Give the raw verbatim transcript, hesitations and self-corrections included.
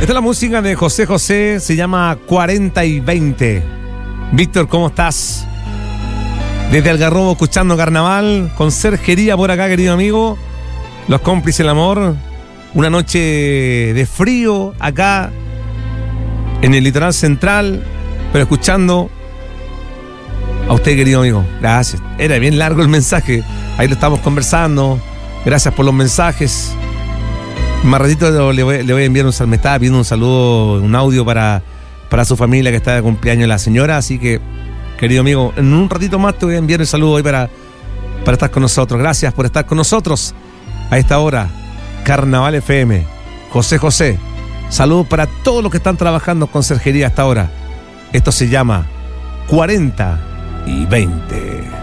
Esta es la música de José José, se llama cuarenta y veinte. Víctor, ¿cómo estás? Desde Algarrobo escuchando Carnaval, con Sergería por acá, querido amigo. Los cómplices del amor. Una noche de frío acá en el litoral central, pero escuchando a usted, querido amigo. Gracias. Era bien largo el mensaje. Ahí lo estamos conversando. Gracias por los mensajes. Más ratito le voy, le voy a enviar un saludo. Me estaba pidiendo un saludo, un audio para, para su familia que está de cumpleaños la señora. Así que, querido amigo, en un ratito más te voy a enviar el saludo hoy para, para estar con nosotros. Gracias por estar con nosotros a esta hora. Carnaval F M. José José. Saludos para todos los que están trabajando con Sergería hasta ahora. Esto se llama cuarenta y veinte.